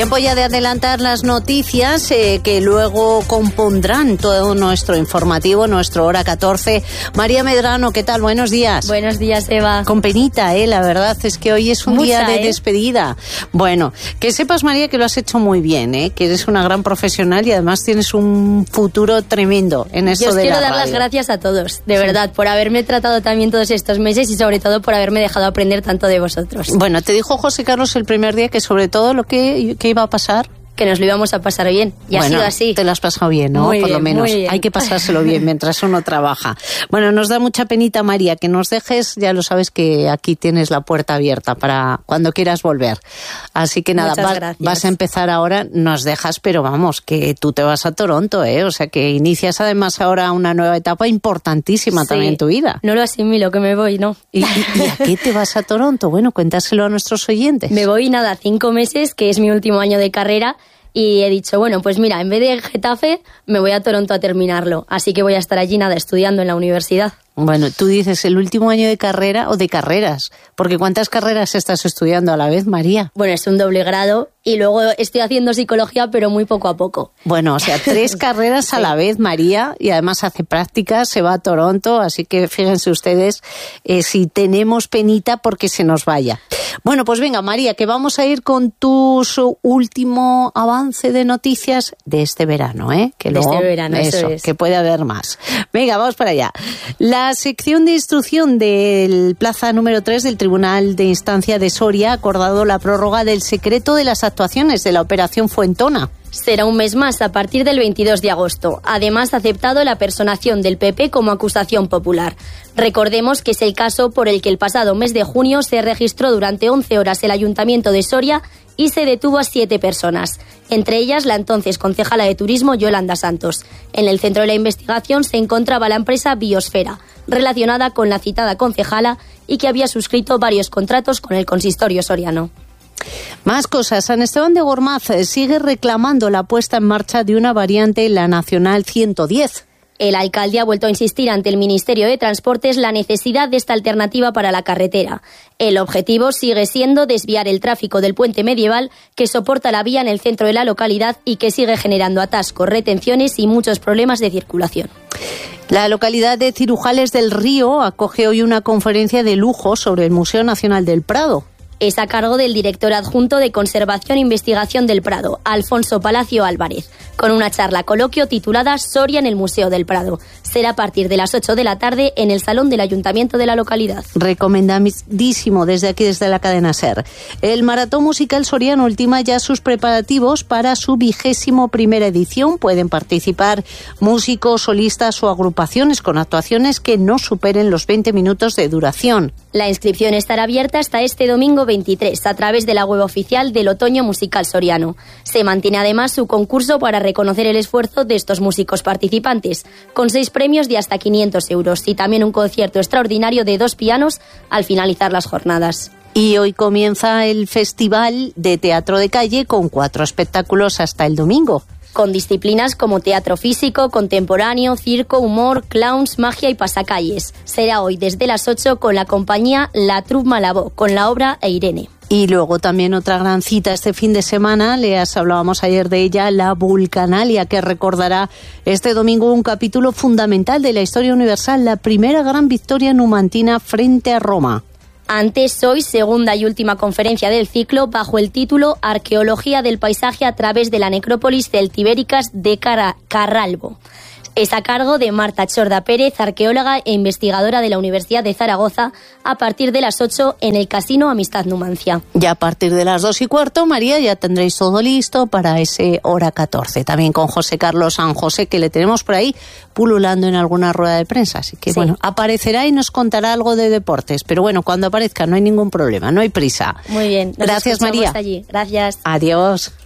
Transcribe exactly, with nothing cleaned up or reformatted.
Tiempo ya de adelantar las noticias eh, que luego compondrán todo nuestro informativo, nuestro Hora catorce. María Medrano, ¿qué tal? Buenos días. Buenos días, Eva. Con penita, ¿eh? La verdad es que hoy es un Mucha, día de ¿eh? despedida. Bueno, que sepas, María, que lo has hecho muy bien, ¿eh? Que eres una gran profesional y además tienes un futuro tremendo en esto Yo os de quiero la dar radio. las gracias a todos, de Sí. verdad, por haberme tratado también todos estos meses y sobre todo por haberme dejado aprender tanto de vosotros. Bueno, te dijo José Carlos el primer día que sobre todo lo que, que iba a pasar... Que nos lo íbamos a pasar bien. Y bueno, ha sido así. Te lo has pasado bien, ¿no? Muy Por lo bien, menos. muy bien. Hay que pasárselo bien mientras uno trabaja. Bueno, nos da mucha penita, María, que nos dejes. Ya lo sabes que aquí tienes la puerta abierta para cuando quieras volver. Así que nada, Muchas vas, gracias. vas a empezar ahora. Nos dejas, pero vamos, que tú te vas a Toronto, ¿eh? O sea, que inicias además ahora una nueva etapa importantísima Sí. también en tu vida. No lo asimilo, que me voy, ¿no? ¿Y, y, y a qué te vas a Toronto? Bueno, cuéntaselo a nuestros oyentes. Me voy, nada, cinco meses, que es mi último año de carrera. Y he dicho, bueno, pues mira, en vez de Getafe, me voy a Toronto a terminarlo. Así que voy a estar allí, nada, estudiando en la universidad. Bueno, tú dices el último año de carrera o de carreras, porque ¿cuántas carreras estás estudiando a la vez, María? Bueno, es un doble grado y luego estoy haciendo psicología, pero muy poco a poco. Bueno, o sea, tres carreras a Sí. la vez, María, y además hace prácticas, se va a Toronto, así que fíjense ustedes eh, si tenemos penita porque se nos vaya. Bueno, pues venga, María, que vamos a ir con tu su último avance de noticias de este verano, ¿eh? Que De luego, este verano, eso es. que puede haber más. Venga, vamos para allá. La sección de instrucción del plaza número tres del Tribunal de Instancia de Soria ha acordado la prórroga del secreto de las actuaciones de la Operación Fuentona. Será un mes más a partir del veintidós de agosto. Además, ha aceptado la personación del P P como acusación popular. Recordemos que es el caso por el que el pasado mes de junio se registró durante once horas el Ayuntamiento de Soria y se detuvo a siete personas, entre ellas la entonces concejala de Turismo Yolanda Santos. En el centro de la investigación se encontraba la empresa Biosfera, relacionada con la citada concejala y que había suscrito varios contratos con el consistorio soriano. Más cosas. San Esteban de Gormaz sigue reclamando la puesta en marcha de una variante en la Nacional ciento diez. El alcalde ha vuelto a insistir ante el Ministerio de Transportes la necesidad de esta alternativa para la carretera. El objetivo sigue siendo desviar el tráfico del puente medieval que soporta la vía en el centro de la localidad y que sigue generando atascos, retenciones y muchos problemas de circulación. La localidad de Cirujales del Río acoge hoy una conferencia de lujo sobre el Museo Nacional del Prado. Es a cargo del director adjunto de Conservación e Investigación del Prado, Alfonso Palacio Álvarez, con una charla coloquio titulada Soria en el Museo del Prado. Será a partir de las ocho de la tarde en el salón del ayuntamiento de la localidad. Recomendadísimo desde aquí, desde la cadena SER. El Maratón Musical Soriano ultima ya sus preparativos para su vigésimo primera edición. Pueden participar músicos, solistas o agrupaciones con actuaciones que no superen los veinte minutos de duración. La inscripción estará abierta hasta este domingo veintitrés a través de la web oficial del Otoño Musical Soriano. Se mantiene además su concurso para reconocer el esfuerzo de estos músicos participantes, con seis premios de hasta quinientos euros y también un concierto extraordinario de dos pianos al finalizar las jornadas. Y hoy comienza el Festival de Teatro de Calle con cuatro espectáculos hasta el domingo. Con disciplinas como teatro físico, contemporáneo, circo, humor, clowns, magia y pasacalles. Será hoy desde las ocho con la compañía La Troupe Malabó, con la obra E Irene. Y luego también otra gran cita este fin de semana, les hablábamos ayer de ella, la Vulcanalia, que recordará este domingo un capítulo fundamental de la historia universal, la primera gran victoria numantina frente a Roma. Antes, hoy, segunda y última conferencia del ciclo bajo el título Arqueología del paisaje a través de la necrópolis celtibéricas de Cara- Carralbo. Es a cargo de Marta Chorda Pérez, arqueóloga e investigadora de la Universidad de Zaragoza, a partir de las ocho en el Casino Amistad Numancia. Ya a partir de las dos y cuarto, María, ya tendréis todo listo para ese Hora catorce. También con José Carlos San José, que le tenemos por ahí pululando en alguna rueda de prensa. Así que, Sí. bueno, aparecerá y nos contará algo de deportes. Pero bueno, cuando aparezca no hay ningún problema, no hay prisa. Muy bien. Nos Gracias, escuchamos María. allí. Gracias. Adiós.